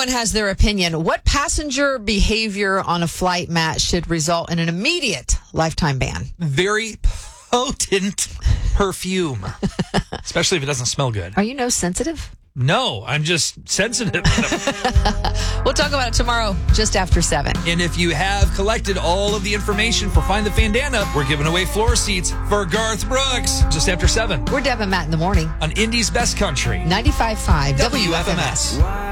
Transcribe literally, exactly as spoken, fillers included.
Everyone has their opinion. What passenger behavior on a flight, Matt, should result in an immediate lifetime ban? Very potent perfume, especially if it doesn't smell good. Are you nose sensitive? No, I'm just sensitive. We'll talk about it tomorrow, just after seven. And if you have collected all of the information for Find the Fandana, we're giving away floor seats for Garth Brooks just after seven We're Deb and Matt in the morning. on Indy's Best Country. ninety-five point five W F M S. W F M S.